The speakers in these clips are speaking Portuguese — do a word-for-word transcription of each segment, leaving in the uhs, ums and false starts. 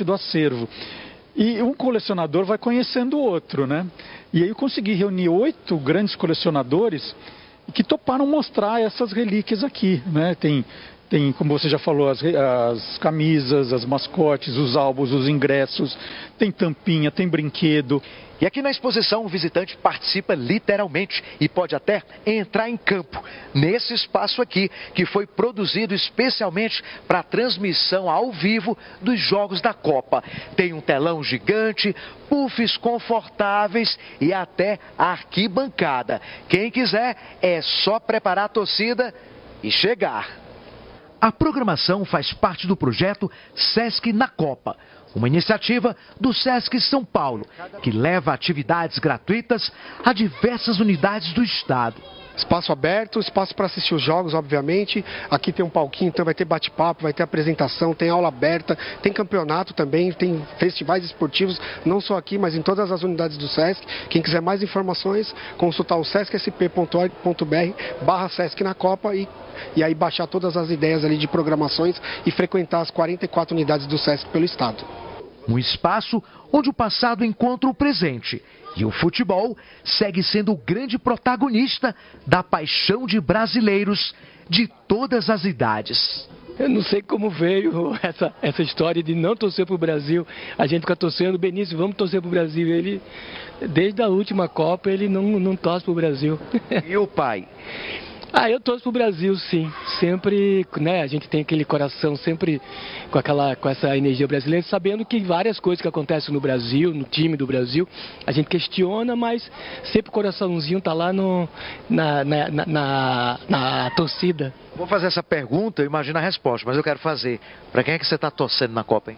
parte do acervo. E um colecionador vai conhecendo o outro, né? E aí eu consegui reunir oito grandes colecionadores que toparam mostrar essas relíquias aqui, né? Tem, tem como você já falou, as, as camisas, as mascotes, os álbuns, os ingressos, tem tampinha, tem brinquedo. E aqui na exposição o visitante participa literalmente e pode até entrar em campo, nesse espaço aqui, que foi produzido especialmente para a transmissão ao vivo dos Jogos da Copa. Tem um telão gigante, puffs confortáveis e até arquibancada. Quem quiser é só preparar a torcida e chegar. A programação faz parte do projeto Sesc na Copa, uma iniciativa do Sesc São Paulo, que leva atividades gratuitas a diversas unidades do estado. Espaço aberto, espaço para assistir os jogos, obviamente. Aqui tem um palquinho, então vai ter bate-papo, vai ter apresentação, tem aula aberta, tem campeonato também, tem festivais esportivos, não só aqui, mas em todas as unidades do Sesc. Quem quiser mais informações, consultar o sesc s p ponto org ponto b r barra Sesc na Copa e, e aí baixar todas as ideias ali de programações e frequentar as quarenta e quatro unidades do Sesc pelo estado. Um espaço onde o passado encontra o presente e o futebol segue sendo o grande protagonista da paixão de brasileiros de todas as idades. Eu não sei como veio essa, essa história de não torcer para o Brasil. A gente fica torcendo, Benício, vamos torcer para o Brasil. Ele, desde a última Copa, ele não, não torce para o Brasil. E o pai? Ah, eu torço pro Brasil, sim. Sempre, né, a gente tem aquele coração sempre com, aquela, com essa energia brasileira, sabendo que várias coisas que acontecem no Brasil, no time do Brasil, a gente questiona, mas sempre o coraçãozinho tá lá no, na, na, na, na, na torcida. Vou fazer essa pergunta, imagina a resposta, mas eu quero fazer. Para quem é que você tá torcendo na Copa, hein?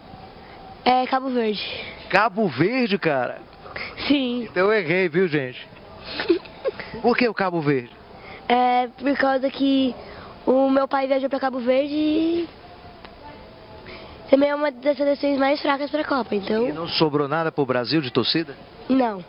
É Cabo Verde. Cabo Verde, cara? Sim. Então eu errei, viu, gente? Por que o Cabo Verde? É por causa que o meu pai viajou para Cabo Verde e também é uma das seleções mais fracas para a Copa, então... E não sobrou nada pro Brasil de torcida? Não.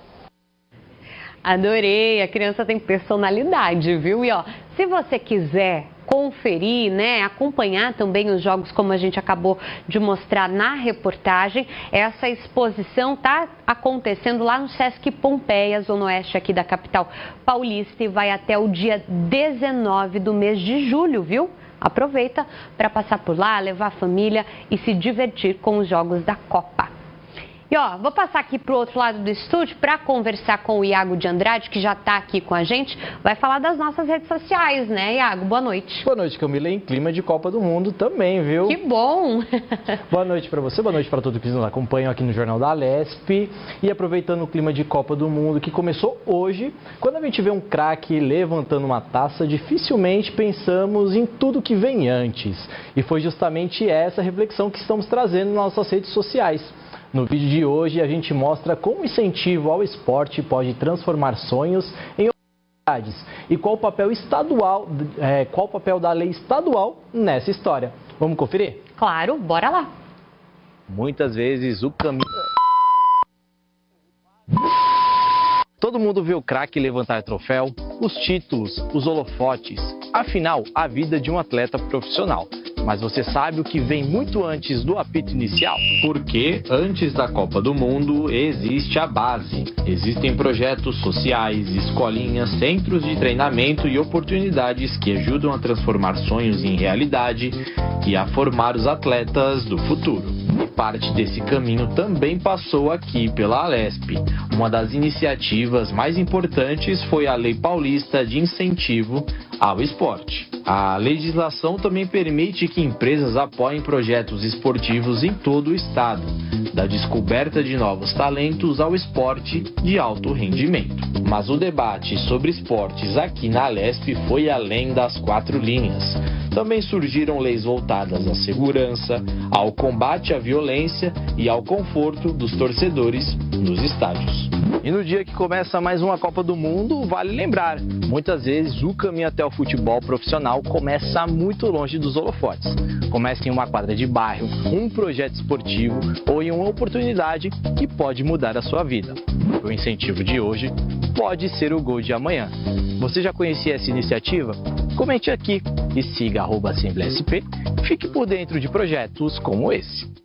Adorei, a criança tem personalidade, viu? E ó, se você quiser conferir, né, acompanhar também os jogos como a gente acabou de mostrar na reportagem, essa exposição está acontecendo lá no Sesc Pompeia, zona oeste aqui da capital paulista, e vai até o dia dezenove do mês de julho, viu? Aproveita para passar por lá, levar a família e se divertir com os jogos da Copa. E ó, vou passar aqui para o outro lado do estúdio para conversar com o Iago de Andrade, que já está aqui com a gente. Vai falar das nossas redes sociais, né, Iago? Boa noite. Boa noite, Camila. Em clima de Copa do Mundo também, viu? Que bom! Boa noite para você, boa noite para todos que nos acompanham aqui no Jornal da Alesp. E aproveitando o clima de Copa do Mundo, que começou hoje, quando a gente vê um craque levantando uma taça, dificilmente pensamos em tudo que vem antes. E foi justamente essa reflexão que estamos trazendo nas nossas redes sociais. No vídeo de hoje a gente mostra como o incentivo ao esporte pode transformar sonhos em oportunidades e qual o papel estadual, é, qual o papel da lei estadual nessa história. Vamos conferir? Claro, bora lá. Muitas vezes o caminho... Todo mundo vê o craque levantar troféu, os títulos, os holofotes, afinal, a vida de um atleta profissional. Mas você sabe o que vem muito antes do apito inicial? Porque antes da Copa do Mundo existe a base. Existem projetos sociais, escolinhas, centros de treinamento e oportunidades que ajudam a transformar sonhos em realidade e a formar os atletas do futuro. E parte desse caminho também passou aqui pela Alesp. Uma das iniciativas mais importantes foi a Lei Paulista de Incentivo ao Esporte. A legislação também permite que empresas apoiem projetos esportivos em todo o estado, da descoberta de novos talentos ao esporte de alto rendimento. Mas o debate sobre esportes aqui na Alesp foi além das quatro linhas. Também surgiram leis voltadas à segurança, ao combate à violência e ao conforto dos torcedores nos estádios. E no dia que começa mais uma Copa do Mundo, vale lembrar, muitas vezes o caminho até o futebol profissional começa muito longe dos holofotes. Começa em uma quadra de bairro, um projeto esportivo ou em uma oportunidade que pode mudar a sua vida. O incentivo de hoje pode ser o gol de amanhã. Você já conhecia essa iniciativa? Comente aqui e siga arroba Assembleia S P. Fique por dentro de projetos como esse.